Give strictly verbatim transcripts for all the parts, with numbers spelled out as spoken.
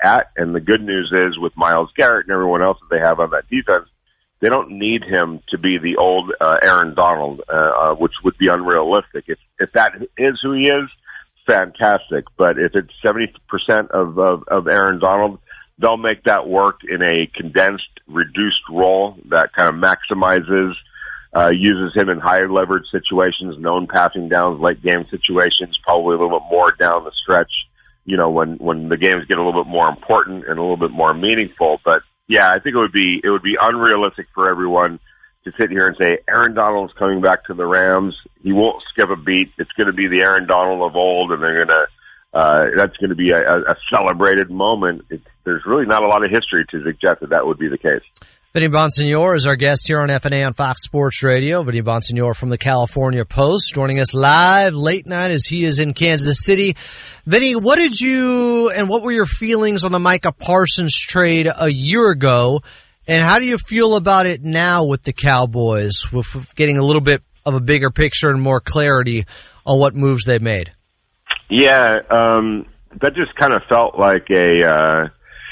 at. And the good news is with Myles Garrett and everyone else that they have on that defense, they don't need him to be the old uh, Aaron Donald, uh, uh, which would be unrealistic. If if that is who he is, fantastic. But if it's seventy percent of, of, of Aaron Donald, they'll make that work in a condensed, reduced role that kind of maximizes, uh, uses him in higher leverage situations, known passing downs, late game situations, probably a little bit more down the stretch, you know, when, when the games get a little bit more important and a little bit more meaningful. But yeah, I think it would be, it would be unrealistic for everyone to sit here and say, Aaron Donald's coming back to the Rams. He won't skip a beat. It's going to be the Aaron Donald of old, and they're going to, Uh, that's going to be a, a celebrated moment. It's, there's really not a lot of history to suggest that that would be the case. Vinny Bonsignore is our guest here on F N A on Fox Sports Radio. Vinny Bonsignore from the California Post, joining us live late night as he is in Kansas City. Vinny, what did you and what were your feelings on the Micah Parsons trade a year ago, and how do you feel about it now with the Cowboys, with getting a little bit of a bigger picture and more clarity on what moves they've made? Yeah, um, that just kind of felt like a, uh,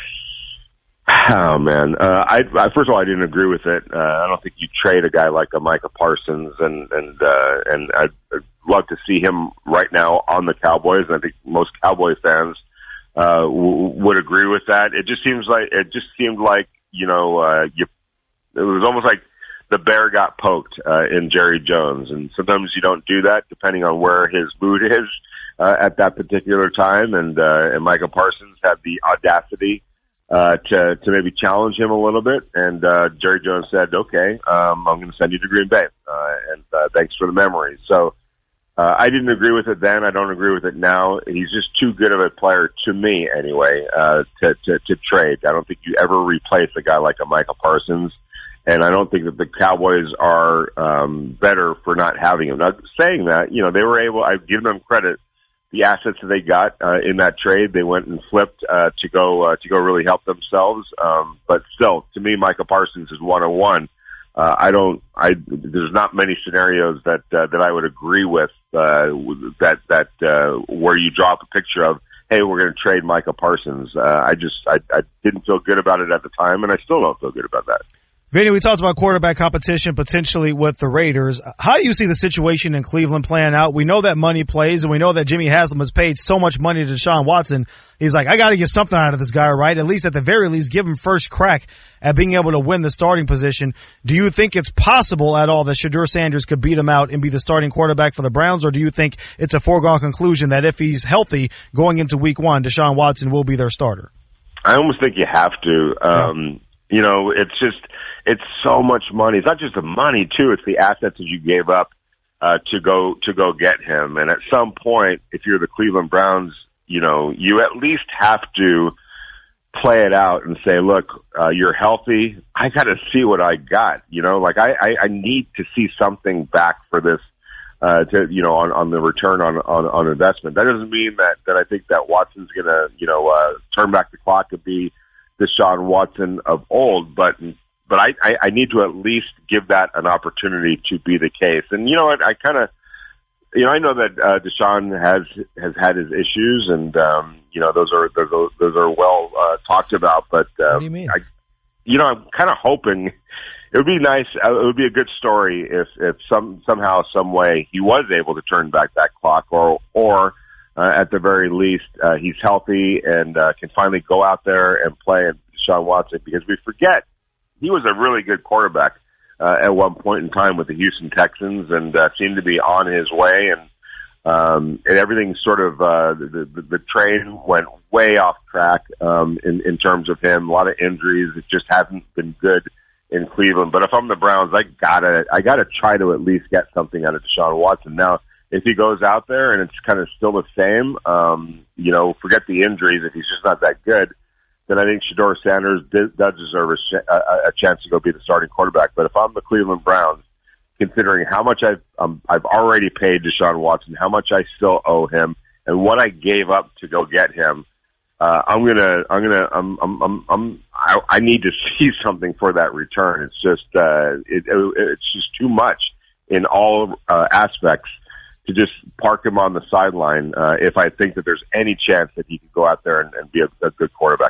oh man, uh, I, I, first of all, I didn't agree with it. Uh, I don't think you trade a guy like a Micah Parsons, and, and, uh, and I'd, I'd love to see him right now on the Cowboys, and I think most Cowboy fans, uh, w- would agree with that. It just seems like, it just seemed like, you know, uh, you, it was almost like the bear got poked, uh, in Jerry Jones, and sometimes you don't do that depending on where his mood is. Uh, at that particular time, and uh, and Micah Parsons had the audacity uh, to to maybe challenge him a little bit, and uh, Jerry Jones said, "Okay, um, I'm going to send you to Green Bay, uh, and uh, thanks for the memories." So uh, I didn't agree with it then. I don't agree with it now. He's just too good of a player to me, anyway, uh, to, to to trade. I don't think you ever replace a guy like a Micah Parsons, and I don't think that the Cowboys are um, better for not having him. Now, saying that, you know, they were able. I give them credit. The assets that they got uh, in that trade, they went and flipped uh, to go uh, to go really help themselves. Um, but still, to me, Micah Parsons is one on one. Uh, I don't. I there's not many scenarios that uh, that I would agree with uh, that that uh, where you draw up a picture of, hey, we're going to trade Micah Parsons. Uh, I just I, I didn't feel good about it at the time, and I still don't feel good about that. Vinny, we talked about quarterback competition potentially with the Raiders. How do you see the situation in Cleveland playing out? We know that money plays, and we know that Jimmy Haslam has paid so much money to Deshaun Watson. He's like, I got to get something out of this guy, right? At least at the very least, give him first crack at being able to win the starting position. Do you think it's possible at all that Shedeur Sanders could beat him out and be the starting quarterback for the Browns, or do you think it's a foregone conclusion that if he's healthy going into week one, Deshaun Watson will be their starter? I almost think you have to. Um, yeah. You know, it's just – it's so much money. It's not just the money, too. It's the assets that you gave up uh, to go to go get him. And at some point, if you're the Cleveland Browns, you know, you at least have to play it out and say, look, uh, you're healthy. I got to see what I got. You know, like I, I, I need to see something back for this, uh, to you know, on, on the return on, on on investment. That doesn't mean that that I think that Watson's going to, you know, uh, turn back the clock and be Deshaun Watson of old, but. But I, I, I need to at least give that an opportunity to be the case. And, you know what, I, I kind of, you know, I know that uh, Deshaun has has had his issues, and, um, you know, those are those, those are well uh, talked about. But, um, what do you mean? I, you know, I'm kind of hoping it would be nice, uh, it would be a good story if, if some somehow, some way he was able to turn back that clock, or, or uh, at the very least, uh, he's healthy and uh, can finally go out there and play Deshaun Watson, because we forget, he was a really good quarterback uh, at one point in time with the Houston Texans, and uh, seemed to be on his way. And um, and everything sort of uh, the, the the train went way off track um, in in terms of him. A lot of injuries. It just hasn't been good in Cleveland. But if I'm the Browns, I gotta I gotta try to at least get something out of Deshaun Watson. Now, if he goes out there and it's kind of still the same, um, you know, forget the injuries. If he's just not that good, then I think Shedeur Sanders does deserve a, sh- a, a chance to go be the starting quarterback. But if I'm the Cleveland Browns, considering how much I've um, I've already paid Deshaun Watson, how much I still owe him, and what I gave up to go get him, uh, I'm gonna I'm gonna I'm I'm I'm, I'm I, I need to see something for that return. It's just uh, it, it, it's just too much in all uh, aspects to just park him on the sideline uh, if I think that there's any chance that he can go out there and, and be a, a good quarterback.